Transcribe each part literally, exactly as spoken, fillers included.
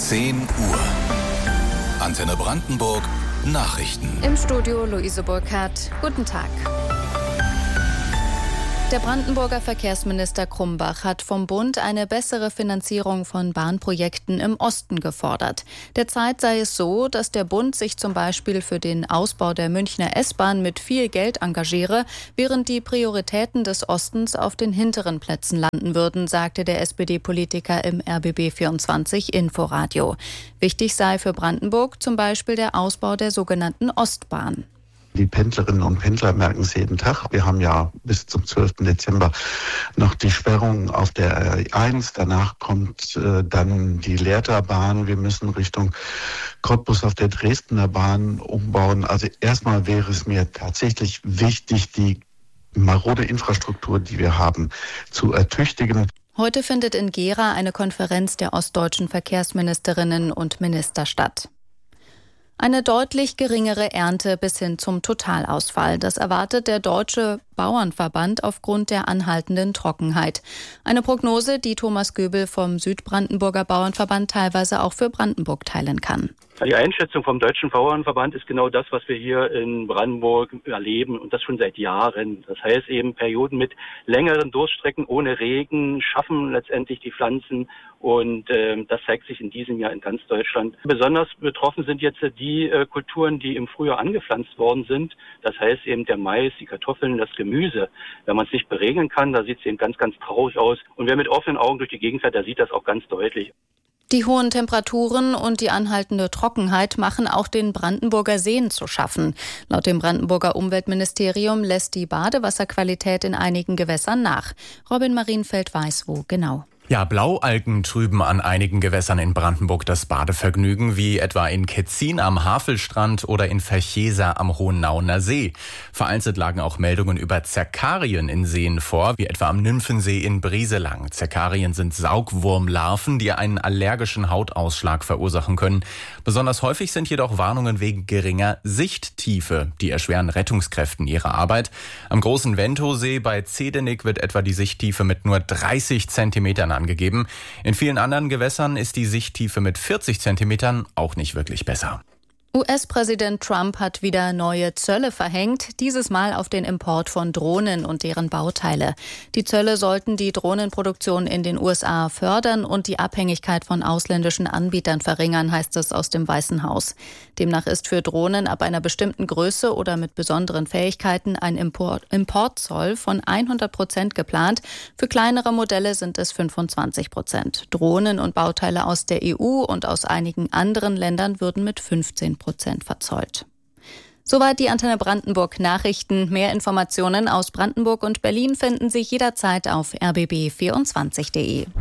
zehn Uhr. Antenne Brandenburg, Nachrichten. Im Studio Luise Burkhardt. Guten Tag. Der Brandenburger Verkehrsminister Krumbach hat vom Bund eine bessere Finanzierung von Bahnprojekten im Osten gefordert. Derzeit sei es so, dass der Bund sich zum Beispiel für den Ausbau der Münchner S-Bahn mit viel Geld engagiere, während die Prioritäten des Ostens auf den hinteren Plätzen landen würden, sagte der S P D-Politiker im R B B vierundzwanzig Inforadio. Wichtig sei für Brandenburg zum Beispiel der Ausbau der sogenannten Ostbahn. Die Pendlerinnen und Pendler merken es jeden Tag. Wir haben ja bis zum zwölften Dezember noch die Sperrung auf der R eins. Danach kommt äh, dann die Lehrterbahn. Wir müssen Richtung Cottbus auf der Dresdner Bahn umbauen. Also erstmal wäre es mir tatsächlich wichtig, die marode Infrastruktur, die wir haben, zu ertüchtigen. Heute findet in Gera eine Konferenz der ostdeutschen Verkehrsministerinnen und Minister statt. Eine deutlich geringere Ernte bis hin zum Totalausfall. Das erwartet der Deutsche Bauernverband aufgrund der anhaltenden Trockenheit. Eine Prognose, die Thomas Göbel vom Südbrandenburger Bauernverband teilweise auch für Brandenburg teilen kann. Die Einschätzung vom Deutschen Bauernverband ist genau das, was wir hier in Brandenburg erleben und das schon seit Jahren. Das heißt eben Perioden mit längeren Durststrecken ohne Regen schaffen letztendlich die Pflanzen und äh, das zeigt sich in diesem Jahr in ganz Deutschland. Besonders betroffen sind jetzt die äh, Kulturen, die im Frühjahr angepflanzt worden sind. Das heißt eben der Mais, die Kartoffeln, das Gemüse. Wenn man es nicht beregeln kann, da sieht es eben ganz, ganz traurig aus. Und wer mit offenen Augen durch die Gegend fährt, der sieht das auch ganz deutlich. Die hohen Temperaturen und die anhaltende Trockenheit machen auch den Brandenburger Seen zu schaffen. Laut dem Brandenburger Umweltministerium lässt die Badewasserqualität in einigen Gewässern nach. Robin Marienfeld weiß wo genau. Ja, Blaualgen trüben an einigen Gewässern in Brandenburg das Badevergnügen, wie etwa in Ketzin am Havelstrand oder in Verchesa am Hohennauener See. Vereinzelt lagen auch Meldungen über Zerkarien in Seen vor, wie etwa am Nymphensee in Brieselang. Zerkarien sind Saugwurmlarven, die einen allergischen Hautausschlag verursachen können. Besonders häufig sind jedoch Warnungen wegen geringer Sichttiefe. Die erschweren Rettungskräften ihre Arbeit. Am großen Ventosee bei Zedenik wird etwa die Sichttiefe mit nur dreißig Zentimetern angegeben. In vielen anderen Gewässern ist die Sichttiefe mit vierzig Zentimetern auch nicht wirklich besser. U S-Präsident Trump hat wieder neue Zölle verhängt, dieses Mal auf den Import von Drohnen und deren Bauteile. Die Zölle sollten die Drohnenproduktion in den U S A fördern und die Abhängigkeit von ausländischen Anbietern verringern, heißt es aus dem Weißen Haus. Demnach ist für Drohnen ab einer bestimmten Größe oder mit besonderen Fähigkeiten ein Import- Importzoll von hundert Prozent geplant. Für kleinere Modelle sind es fünfundzwanzig Prozent. Drohnen und Bauteile aus der E U und aus einigen anderen Ländern würden mit fünfzehn Prozent verzollt. Soweit die Antenne Brandenburg Nachrichten. Mehr Informationen aus Brandenburg und Berlin finden Sie jederzeit auf r b b vierundzwanzig punkt de.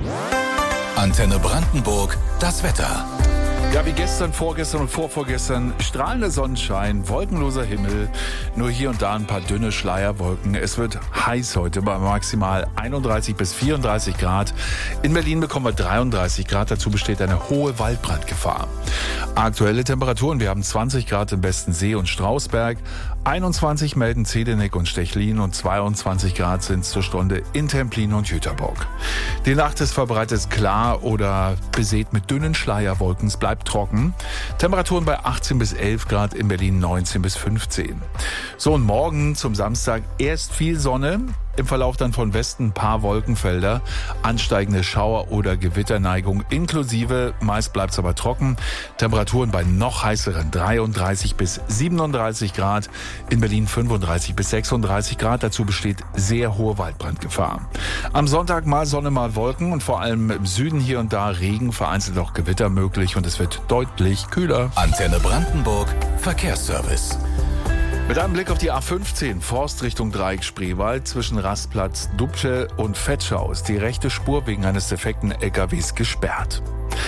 Antenne Brandenburg, das Wetter. Ja, wie gestern, vorgestern und vorvorgestern, strahlender Sonnenschein, wolkenloser Himmel, nur hier und da ein paar dünne Schleierwolken. Es wird heiß heute bei maximal einunddreißig bis vierunddreißig Grad. In Berlin bekommen wir dreiunddreißig Grad, dazu besteht eine hohe Waldbrandgefahr. Aktuelle Temperaturen, wir haben zwanzig Grad im Bestensee und Strausberg, einundzwanzig melden Zedenik und Stechlin und zweiundzwanzig Grad sind es zur Stunde in Templin und Jüterbock. Die Nacht ist verbreitet klar oder besät mit dünnen Schleierwolken, es bleibt trocken. Temperaturen bei achtzehn bis elf Grad, in Berlin neunzehn bis fünfzehn. So, und morgen zum Samstag erst viel Sonne, im Verlauf dann von Westen ein paar Wolkenfelder, ansteigende Schauer- oder Gewitterneigung inklusive, meist bleibt es aber trocken. Temperaturen bei noch heißeren dreiunddreißig bis siebenunddreißig Grad, in Berlin fünfunddreißig bis sechsunddreißig Grad, dazu besteht sehr hohe Waldbrandgefahr. Am Sonntag mal Sonne, mal Wolken und vor allem im Süden hier und da Regen, vereinzelt auch Gewitter möglich und es wird deutlich kühler. Antenne Brandenburg, Verkehrsservice. Mit einem Blick auf die A fünfzehn, Forst Richtung Dreieck Spreewald, zwischen Rastplatz Dubce und Vetschau ist die rechte Spur wegen eines defekten L K Ws gesperrt.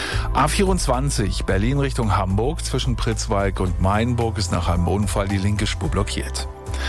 A vierundzwanzig, Berlin Richtung Hamburg, zwischen Pritzwalk und Mainburg ist nach einem Unfall die linke Spur blockiert.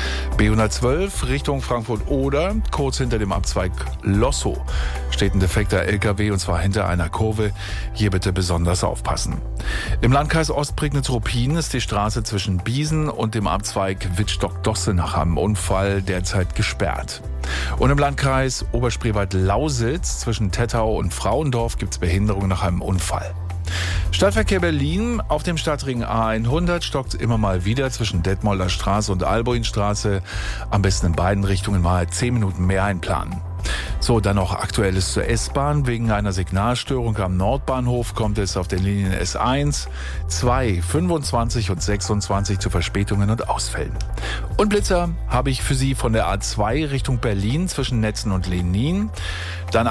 B hundertzwölf Richtung Frankfurt-Oder, kurz hinter dem Abzweig Lossow steht ein defekter L K W und zwar hinter einer Kurve. Hier bitte besonders aufpassen. Im Landkreis Ostprignitz-Ruppin ist die Straße zwischen Biesen und dem Abzweig Wittstock-Dosse nach einem Unfall derzeit gesperrt. Und im Landkreis Oberspreewald-Lausitz zwischen Tettau und Frauendorf gibt es Behinderung nach einem Unfall. Stadtverkehr Berlin auf dem Stadtring A hundert stockt immer mal wieder zwischen Detmolder Straße und Alboinstraße. Am besten in beiden Richtungen mal zehn Minuten mehr einplanen. So, dann noch Aktuelles zur S-Bahn. Wegen einer Signalstörung am Nordbahnhof kommt es auf den Linien S eins, zwei, fünfundzwanzig und sechsundzwanzig zu Verspätungen und Ausfällen. Und Blitzer habe ich für Sie von der A zwei Richtung Berlin zwischen Netzen und Lenin. Dann